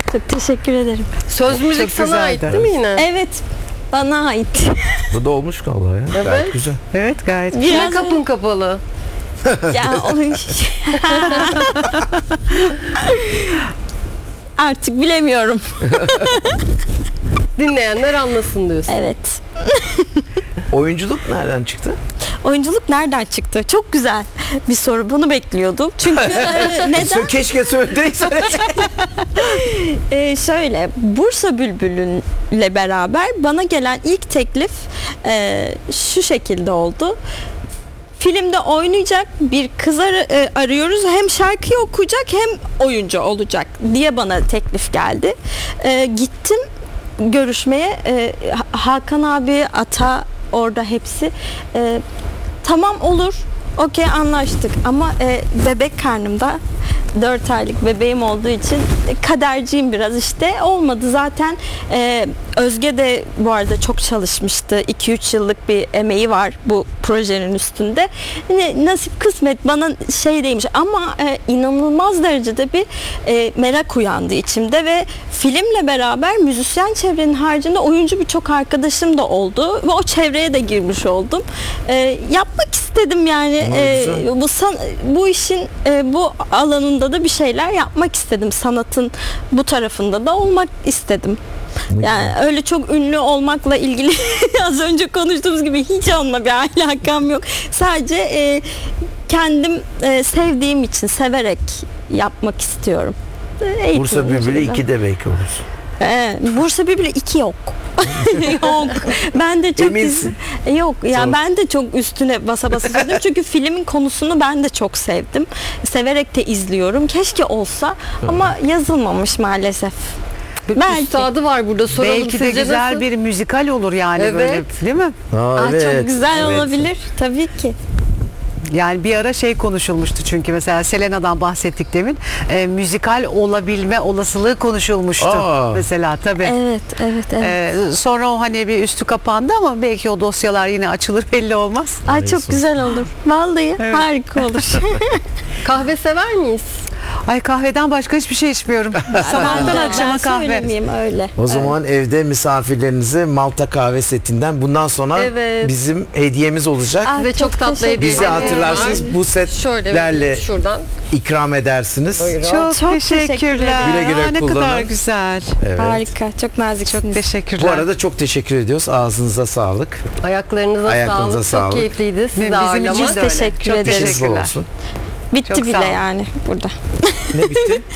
Çok teşekkür ederim. Söz müzik Çok sana ait güzeldi. değil mi yine? Evet, bana ait. Bu da olmuş galiba ya. Evet. Gayet güzel. Evet, gayet. Kime Biraz kapın kapalı? ya artık bilemiyorum. Dinleyenler anlasın diyorsun. Evet. Oyunculuk nereden çıktı? Oyunculuk nereden çıktı? Çok güzel bir soru. Bunu bekliyordum. Çünkü neden? Keşke söylediysen. Şöyle, Bursa Bülbülü'yle beraber bana gelen ilk teklif şu şekilde oldu. Filmde oynayacak bir kız arıyoruz. Hem şarkıyı okuyacak hem oyuncu olacak diye bana teklif geldi. Gittim görüşmeye. Hakan abi, Ata orada hepsi. Tamam olur. Okey, anlaştık. Ama bebek karnımda 4 aylık bebeğim olduğu için kaderciyim biraz işte. Olmadı zaten. Özge de bu arada çok çalışmıştı. 2-3 yıllık bir emeği var bu projenin üstünde. Nasip kısmet bana şey değilmiş ama inanılmaz derecede bir merak uyandı içimde ve filmle beraber müzisyen çevrenin haricinde oyuncu birçok arkadaşım da oldu ve o çevreye de girmiş oldum. Yapmak istedim yani. Bu işin bu alanında da bir şeyler yapmak istedim. Sanatın bu tarafında da olmak istedim. Yani öyle çok ünlü olmakla ilgili az önce konuştuğumuz gibi hiç onunla bir alakam yok. Sadece kendim sevdiğim için, severek yapmak istiyorum. Bursa Bülbülü 2'de belki olur. Bursa Bülbülü 2 yok. Yok. Ben de çok Eminsin. Yok ya, ben de çok üstüne basa basa söyledim. Çünkü filmin konusunu ben de çok sevdim. Severek de izliyorum. Keşke olsa ama yazılmamış maalesef. Belki. Üstadı var burada, soralım. Belki de Sizce güzel nasıl? bir müzikal olur yani, Evet. böyle, değil mi? Çok güzel Evet. olabilir tabii ki. Yani bir ara şey konuşulmuştu çünkü mesela Selena'dan bahsettik demin. Müzikal olabilme olasılığı konuşulmuştu. Mesela tabii. Evet. Sonra o hani bir üstü kapandı ama belki o dosyalar yine açılır, belli olmaz. Ay çok güzel olur. Vallahi harika olur. Kahve sever miyiz? Ay, kahveden başka hiçbir şey içmiyorum. Sabahtan akşama Ben kahve. söylemeyeyim öyle. O zaman evde misafirlerinize Malta kahve setinden bundan sonra Evet. bizim hediyemiz olacak. Ay, Ve çok tatlı teşekkür hediye. Bizi hatırlarsınız, bu Şöyle setlerle şuradan. ikram edersiniz. Çok Çok teşekkür teşekkürler. ederim. Güle güle Aa, ne kadar kullanın. güzel. Evet. Harika. Çok naziksiniz. Çok teşekkürler. Bu arada çok teşekkür ediyoruz. Ağzınıza sağlık. Ayaklarınıza Ayaklarınıza sağlık. sağlık. Çok keyifliydi sizi Bizim için ağırlamak. de öyle. Teşekkür Çok ederiz. İşiniz bol teşekkürler. olsun. Bitti Çok bile sağ olun. yani burada. Ne bitti?